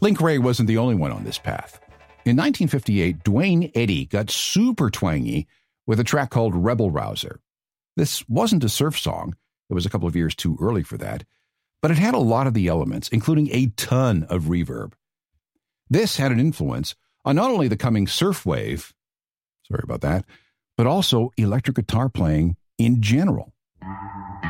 Link Wray wasn't the only one on this path. In 1958, Duane Eddy got super twangy with a track called Rebel Rouser. This wasn't a surf song. It was a couple of years too early for that. But it had a lot of the elements, including a ton of reverb. This had an influence on not only the coming surf wave, sorry about that, but also electric guitar playing in general.